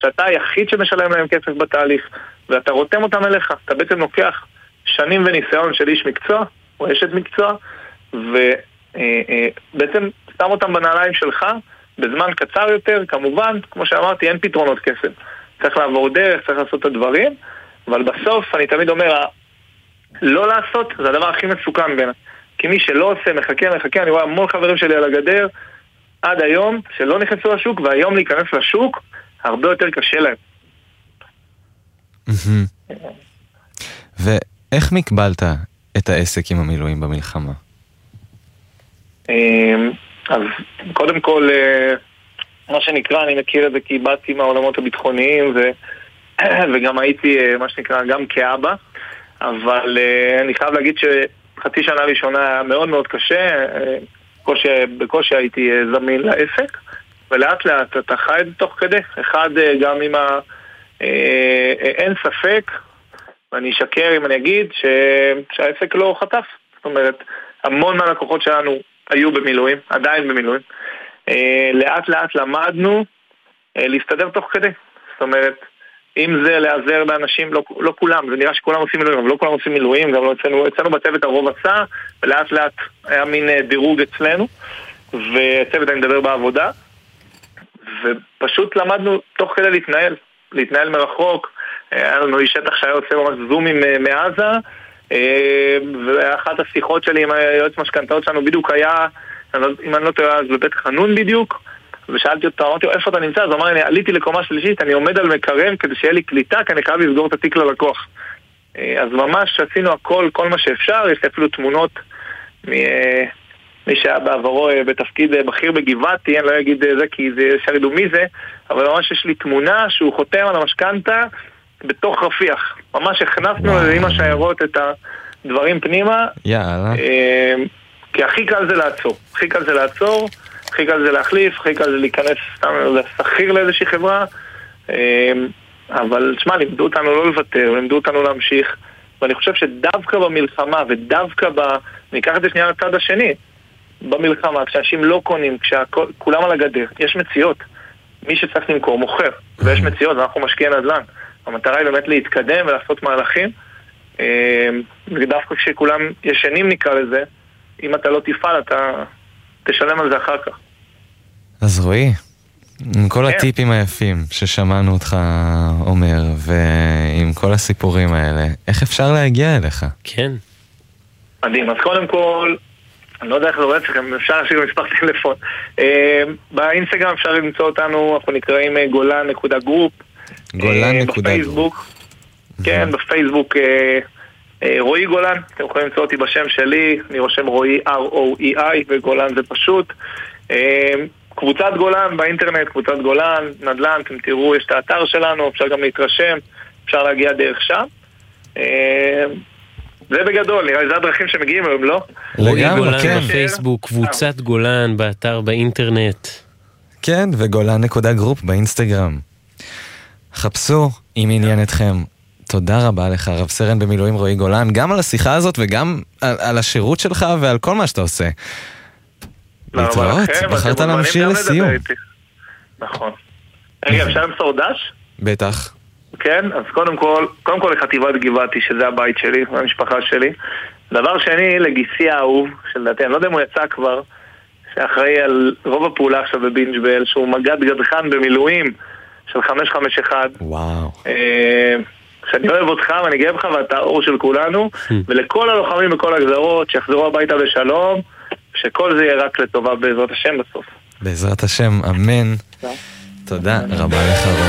שאתה היחיד שמשלם להם כסף בתהליך, ואתה רותם אותם אליך. אתה בעצם לוקח שנים וניסיון של איש מקצוע, או אשת מקצוע, ובעצם שם אותם בנעליים שלך, בזמן קצר יותר. כמובן, כמו שאמרתי, אין פתרונות קסם. צריך לעבור דרך, צריך לעשות את הדברים, אבל בסוף אני תמיד אומר, לא לעשות זה הדבר הכי מסוכן בין. כי מי שלא עושה, מחכה, אני רואה המון חברים שלי על הגדר, עד היום, שלא נכנסו לשוק, והיום להיכנס לשוק, הרבה יותר קשה להם. ואיך מקבלת את העסק עם המילואים במלחמה? אז קודם כל, מה שנקרא, אני מכיר את זה כי באתי מהעולמות הביטחוניים, וגם הייתי, מה שנקרא, גם כאבא, אבל אני חייב להגיד שחצי שנה ראשונה היה מאוד מאוד קשה, בקושי הייתי זמין לעסק, ולאט לאט אתה חי את זה תוך כדי. אחד, גם עם אין ספק, ואני אשקר אם אני אגיד שהעסק לא חטף. זאת אומרת, המון מהלקוחות שלנו היו במילואים, עדיין במילואים. לאט לאט למדנו להסתדר תוך כדי. זאת אומרת, אם זה לעזר באנשים, לא כולם, זה נראה שכולם עושים מילואים, אבל לא כולם עושים מילואים, גם לא אצלנו בצוות הרוב עשה, ולאט לאט היה מין דירוג אצלנו, וצוות אני מדבר בעבודה, ופשוט למדנו תוך כדי להתנהל מרחוק. היה לנו איש שטח שהיה עושה ממש זומים מעזה, ואחת השיחות שלי עם היועץ משכנתאות שלנו בדיוק היה, אם אני לא טועה, אז בבית חנון בדיוק, ושאלתי אותו, אמרתי לו, איפה אתה נמצא? אז הוא אמר, אני עליתי לקומה שלישית, אני עומד על מקרר כדי שיהיה לי קליטה, כי אני חייב לסגור את התיק ללקוח. אז ממש עשינו הכל, כל מה שאפשר. יש אפילו תמונות מי שהיה בעברו בתפקיד בכיר בגבעתי, אני לא אגיד זה כי זה שרידו מי זה, אבל ממש יש לי תמונה שהוא חותם על המשכנתה בתוך רפיח. ממש הכנסנו עם השיירות את הדברים פנימה. יאללה. כי הכי קל זה לעצור. הכי קל זה להחליף, הכי קל זה להיכנס לשכיר לאיזושהי חברה. אבל תשמע, לימדו אותנו לא לוותר, לימדו אותנו להמשיך. ואני חושב שדווקא במלחמה, ודווקא ניקח את זה שנייה לצד השני, במלחמה, כשאנשים לא קונים, כשכולם על הגדר, יש מציאות. מי שצריך למכור מוכר, ויש מציאות, ואנחנו משקיעים נדל"ן. המטרה היא באמת להתקדם ולעשות מהלכים. ודווקא כשכולם ישנים נקרא לזה, אם אתה לא תפעל, אתה תשלם על זה אחר כך. אז רועי, עם כל הטיפים היפים ששמענו אותך אומר, ועם כל הסיפורים האלה, איך אפשר להגיע אליך? כן. מדהים, אז קודם כל, אני לא יודע איך זה עובד, אפשר להשאיר מספר טלפון. באינסטגרם אפשר למצוא אותנו, אנחנו נקראים גולן.גרופ. בפייסבוק, כן, בפייסבוק רועי גולן, אתם יכולים למצוא אותי בשם שלי, אני רושם רועי R-O-E-I, וגולן זה פשוט. קבוצת גולן באינטרנט, קבוצת גולן, נדל"ן, אתם תראו, יש את האתר שלנו, אפשר גם להתרשם, אפשר להגיע דרך שם. זה בגדול, נראה לי זה הדרכים שמגיעים היום, לא? רועי גולן בפייסבוק, קבוצת גולן באתר באינטרנט. כן, וגולן.גרופ באינסטגרם. חפשו אם עניין אתכם. תודה רבה לך, רב סרן במילואים רועי גולן, גם על השיחה הזאת וגם על השירות שלך ועל כל מה שאתה עושה. להתראות, בחרת להמשיך לסיום. נכון. רגע, אפשר למסור דש? בטח. כן, אז קודם כל לחטיבת גבעתי, שזה הבית שלי, המשפחה שלי. דבר שני, לגיסי האהוב, שלדעתי, אני לא יודע אם הוא יצא כבר, שאחראי על רוב הפעולה עכשיו בבינג'בל, שהוא מג"ד גדחן במילואים של 551. וואו. שאני אוהב אותך ואני גאה בך ואתה האור של כולנו, ולכל הלוחמים בכל הגזרות שיחזרו הביתה בשלום, שכל זה יהיה רק לטובה בעזרת השם בסוף. בעזרת השם, אמן. תודה רבה לך.